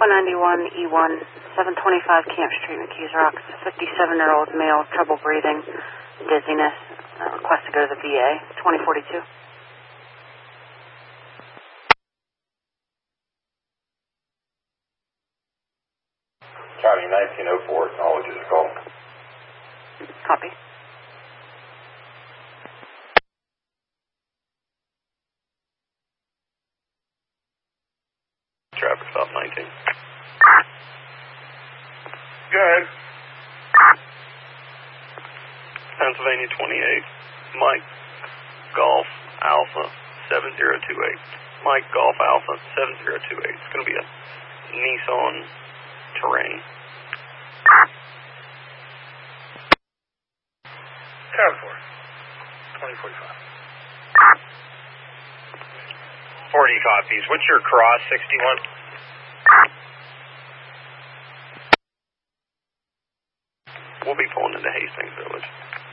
191E1, 725 Camp Street, McKees Rocks. 57-year-old male, trouble breathing, dizziness. Request to go to the VA. 2042. County 1904, acknowledges the call. Copy. Traffic stop 19. Go ahead. Pennsylvania 28, Mike Golf Alpha 7028. Mike Golf Alpha 7028. It's going to be a Nissan Terrain. Tower 4. 2045. 40 copies. What's your cross, 61? We'll be pulling into Hastings Village.